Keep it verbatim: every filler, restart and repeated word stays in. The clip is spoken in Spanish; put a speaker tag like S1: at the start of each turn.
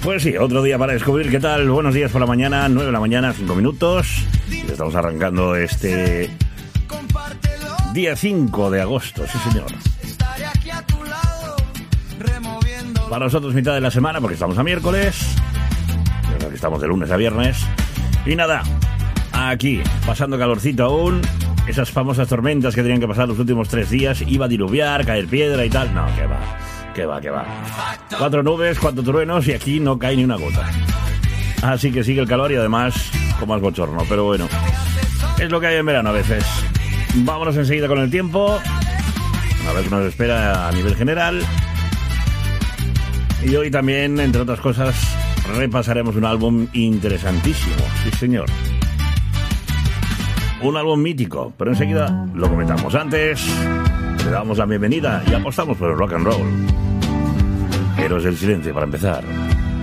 S1: Pues sí, otro día para descubrir. ¿Qué tal? Buenos días por la mañana, nueve de la mañana, cinco minutos. Estamos arrancando este día cinco de agosto, sí señor. Para nosotros mitad de la semana, porque estamos a miércoles. Aquí estamos de lunes a viernes. Y nada, aquí, pasando calorcito aún. Esas famosas tormentas que tenían que pasar los últimos tres días. Iba a diluviar, caer piedra y tal. No, que va, que va, que va. Cuatro nubes, cuatro truenos y aquí no cae ni una gota. Así que sigue el calor y además con más bochorno. Pero bueno, es lo que hay en verano a veces. Vámonos enseguida con el tiempo. A ver qué nos espera a nivel general. Y hoy también, entre otras cosas, repasaremos un álbum interesantísimo. Sí, señor. Un álbum mítico, pero enseguida lo comentamos. Antes, le damos la bienvenida y apostamos por el rock and roll. Héroes del silencio para empezar.